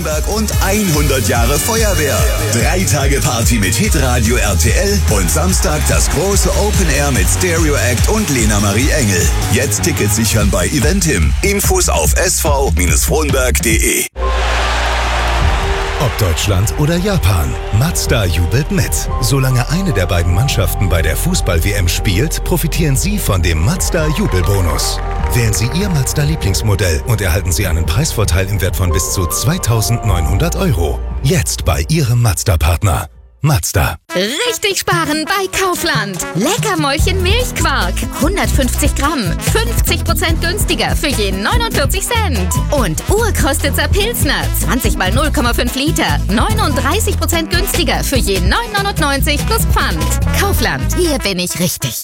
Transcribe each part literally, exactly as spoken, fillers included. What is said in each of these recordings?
Frohnberg und hundert Jahre Feuerwehr. Drei Tage Party mit Hitradio R T L und Samstag das große Open Air mit Stereo Act und Lena Marie Engel. Jetzt Tickets sichern bei Eventim. Infos auf s v Bindestrich frohnberg punkt de. Ob Deutschland oder Japan, Mazda jubelt mit. Solange eine der beiden Mannschaften bei der Fußball-W M spielt, profitieren Sie von dem Mazda-Jubelbonus. Wählen Sie Ihr Mazda-Lieblingsmodell und erhalten Sie einen Preisvorteil im Wert von bis zu zweitausendneunhundert Euro. Jetzt bei Ihrem Mazda-Partner. Mazda. Richtig sparen bei Kaufland. Leckermäulchen Milchquark. hundertfünfzig Gramm. fünfzig Prozent günstiger für jeden neunundvierzig Cent. Und Urkostitzer Pilsner. zwanzig mal null Komma fünf Liter. neununddreißig Prozent günstiger für jeden neun neunundneunzig plus Pfand. Kaufland. Hier bin ich richtig.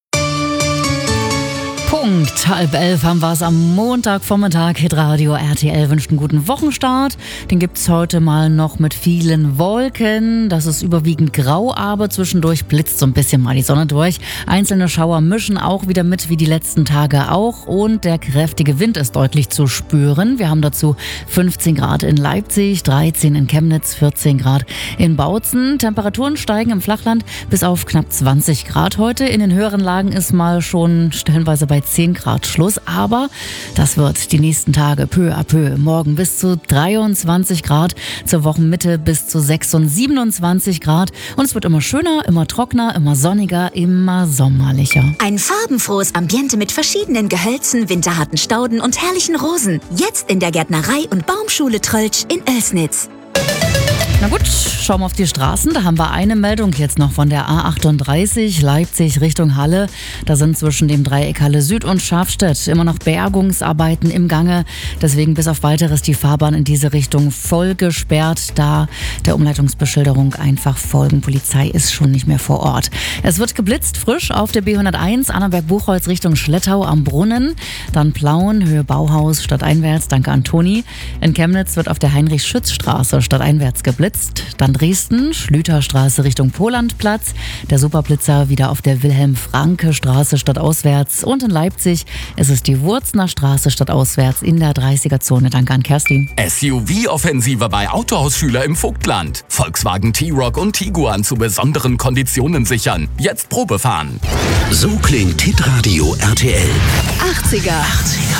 Punkt halb elf haben wir es am Montagvormittag. Hitradio R T L wünscht einen guten Wochenstart. Den gibt es heute mal noch mit vielen Wolken. Das ist überwiegend grau, aber zwischendurch blitzt so ein bisschen mal die Sonne durch. Einzelne Schauer mischen auch wieder mit, wie die letzten Tage auch. Und der kräftige Wind ist deutlich zu spüren. Wir haben dazu fünfzehn Grad in Leipzig, dreizehn in Chemnitz, vierzehn Grad in Bautzen. Temperaturen steigen im Flachland bis auf knapp zwanzig Grad heute. In den höheren Lagen ist mal schon stellenweise bei zehn Grad Schluss, aber das wird die nächsten Tage peu à peu. Morgen bis zu dreiundzwanzig Grad, zur Wochenmitte bis zu sechsundzwanzig, siebenundzwanzig Grad und es wird immer schöner, immer trockener, immer sonniger, immer sommerlicher. Ein farbenfrohes Ambiente mit verschiedenen Gehölzen, winterharten Stauden und herrlichen Rosen. Jetzt in der Gärtnerei und Baumschule Tröltsch in Oelsnitz. Na gut, schauen wir auf die Straßen. Da haben wir eine Meldung jetzt noch von der A achtunddreißig Leipzig Richtung Halle. Da sind zwischen dem Dreieck Halle Süd und Schafstedt immer noch Bergungsarbeiten im Gange. Deswegen bis auf Weiteres die Fahrbahn in diese Richtung voll gesperrt. Da der Umleitungsbeschilderung einfach folgen. Polizei ist schon nicht mehr vor Ort. Es wird geblitzt frisch auf der B hunderteins Annaberg-Buchholz Richtung Schlettau am Brunnen. Dann Plauen, Höhe Bauhaus, stadteinwärts. Danke an Toni. In Chemnitz wird auf der Heinrich-Schütz-Straße stadteinwärts geblitzt. Dann Dresden, Schlüterstraße Richtung Polandplatz, der Superblitzer wieder auf der Wilhelm-Franke-Straße stadtauswärts und in Leipzig ist es die Wurzner Straße stadtauswärts in der dreißiger-Zone. Danke an Kerstin. S U V-Offensive bei Autohausschüler im Vogtland. Volkswagen T-Roc und Tiguan zu besonderen Konditionen sichern. Jetzt Probe fahren. So klingt Hitradio R T L. achtziger. achtziger.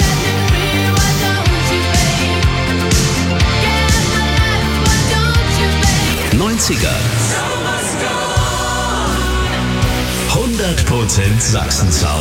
neunziger. hundert Prozent Sachsen-Sound.